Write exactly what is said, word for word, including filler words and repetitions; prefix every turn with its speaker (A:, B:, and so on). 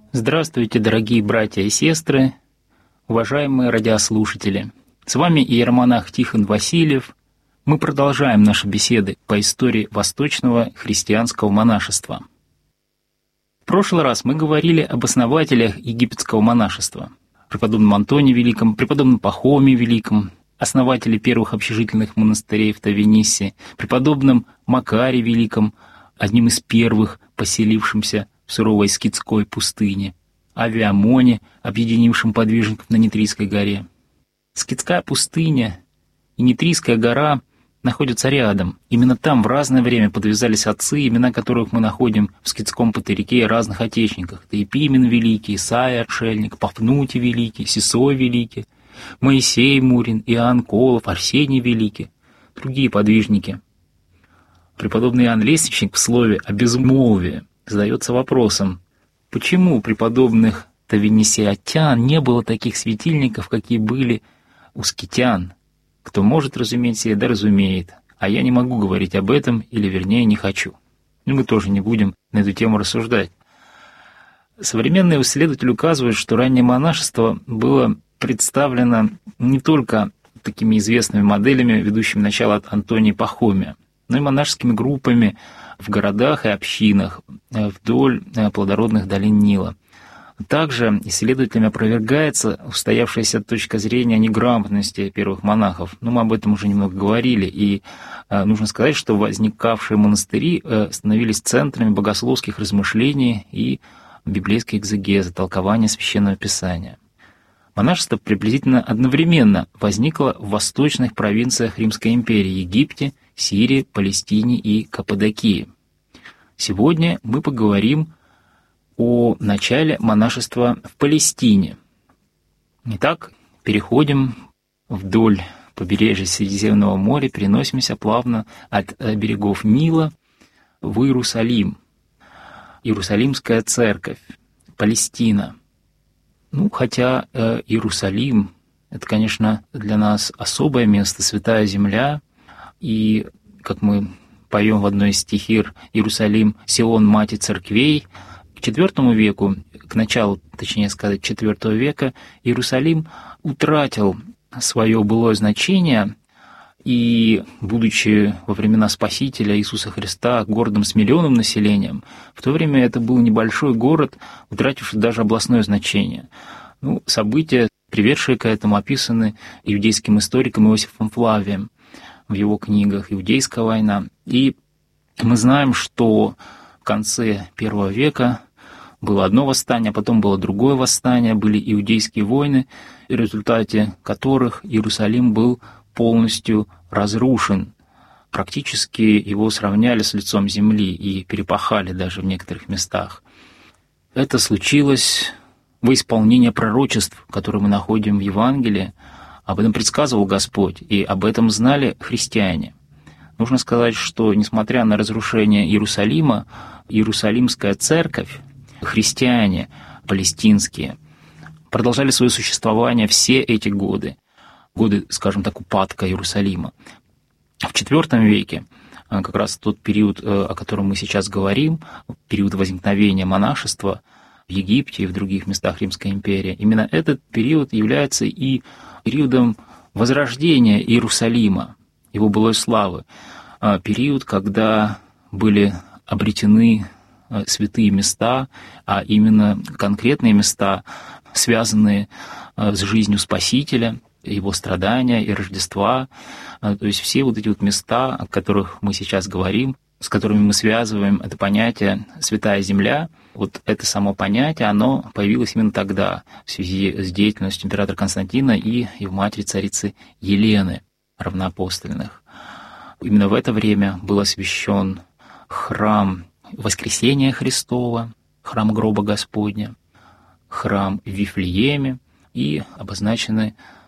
A: Здравствуйте, дорогие братья и сестры, уважаемые радиослушатели. С вами иеромонах Тихон Васильев. Мы продолжаем наши беседы по истории восточного христианского монашества. В прошлый раз мы говорили об основателях египетского монашества, преподобном Антонии Великом, преподобном Пахомии Великом, основателе первых общежительных монастырей в Тавенисе, преподобном Макаре Великом, одним из первых поселившимся в суровой скитской пустыне, Авиамоне, объединившим подвижников на Нитрийской горе. Скитская пустыня и Нитрийская гора находятся рядом. Именно там в разное время подвязались отцы, имена которых мы находим в скитском патерике и разных отечниках. Это Епимен Великий, Исаия Отшельник, Пафнутий Великий, Сисой Великий, Моисей Мурин, Иоанн Колов, Арсений Великий, другие подвижники. Преподобный Иоанн Лестничник в слове о безмолвии задается вопросом, почему у преподобных тавенисиотян не было таких светильников, какие были у скитян? Кто может разуметь сие, да разумеет, а я не могу говорить об этом, или вернее не хочу. И мы тоже не будем на эту тему рассуждать. Современные исследователи указывают, что раннее монашество было представлено не только такими известными моделями, ведущими начало от Антония Пахомия, но и монашескими группами в городах и общинах вдоль плодородных долин Нила. Также исследователями опровергается устоявшаяся точка зрения неграмотности первых монахов. Но мы об этом уже немного говорили, и нужно сказать, что возникавшие монастыри становились центрами богословских размышлений и библейской экзегезы, толкования Священного Писания. Монашество приблизительно одновременно возникло в восточных провинциях Римской империи — Египте, Сирии, Палестине и Каппадокии. Сегодня мы поговорим о начале монашества в Палестине. Итак, переходим вдоль побережья Средиземного моря, переносимся плавно от берегов Нила в Иерусалим. Иерусалимская церковь, Палестина. Ну, хотя э, Иерусалим — это, конечно, для нас особое место, святая земля, и, как мы поем в одной из стихир, Иерусалим — Сион, мать церквей. К четвёртому веку, к началу, точнее сказать, четвёртого века, Иерусалим утратил свое былое значение, и, будучи во времена Спасителя Иисуса Христа городом с миллионным населением, в то время это был небольшой город, утративший даже областное значение. Ну, события, приведшие к этому, описаны иудейским историком Иосифом Флавием в его книгах «Иудейская война». И мы знаем, что в конце первого века было одно восстание, а потом было другое восстание, были иудейские войны, в результате которых Иерусалим был полностью разрушен. Практически его сравняли с лицом земли и перепахали даже в некоторых местах. Это случилось во исполнение пророчеств, которые мы находим в Евангелии. Об этом предсказывал Господь, и об этом знали христиане. Нужно сказать, что, несмотря на разрушение Иерусалима, Иерусалимская церковь, христиане палестинские, продолжали свое существование все эти годы, годы, скажем так, упадка Иерусалима. В четвёртом веке, как раз тот период, о котором мы сейчас говорим, период возникновения монашества в Египте и в других местах Римской империи, именно этот период является и периодом возрождения Иерусалима, его былой славы, период, когда были обретены святые места, а именно конкретные места, связанные с жизнью Спасителя, его страдания и Рождества, то есть все вот эти вот места, о которых мы сейчас говорим, с которыми мы связываем это понятие «святая земля», вот это само понятие, оно появилось именно тогда, в связи с деятельностью императора Константина и его матери царицы Елены, равноапостольных. Именно в это время был освящен храм Воскресения Христова, храм гроба Господня, храм в Вифлееме, и обозначены